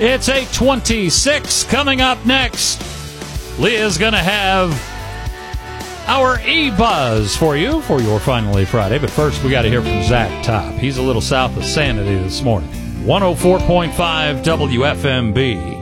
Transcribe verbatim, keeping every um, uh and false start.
It's eight twenty-six. Coming up next, Leah's going to have our E-Buzz for you for your Finally Friday. But first, we got to hear from Zach Top. He's a little south of Sanity this morning. one oh four point five W F M B.